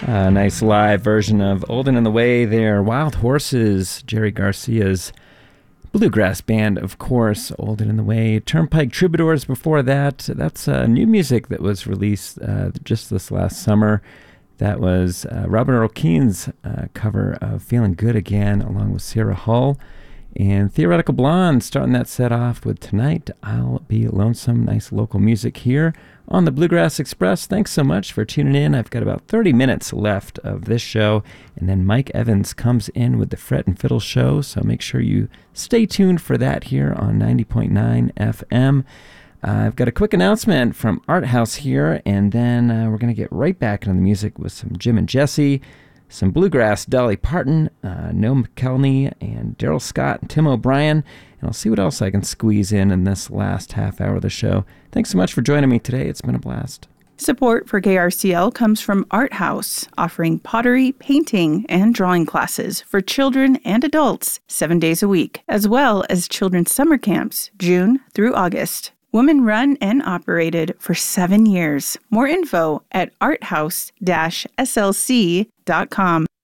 A nice live version of Old and in the Way there. Wild Horses, Jerry Garcia's bluegrass band, of course. Old and in the Way. Turnpike Troubadours before that. That's new music that was released just this last summer. That was Robin Earl Keen's cover of Feeling Good Again, along with Sarah Hull. And Theoretical Blonde starting that set off with Tonight I'll Be Lonesome. Nice local music here on the Bluegrass Express. Thanks so much for tuning in. I've got about 30 minutes left of this show, and then Mike Evans comes in with the Fret and Fiddle Show, so make sure you stay tuned for that here on 90.9 FM. I've got a quick announcement from Art House here, and then we're going to get right back into the music with some Jim and Jesse, some bluegrass, Dolly Parton, Noah McKelney, and Daryl Scott, and Tim O'Brien, and I'll see what else I can squeeze in this last half hour of the show. Thanks so much for joining me today. It's been a blast. Support for KRCL comes from Art House, offering pottery, painting, and drawing classes for children and adults 7 days a week, as well as children's summer camps, June through August. Women run and operated for 7 years. More info at arthouse-slc.com.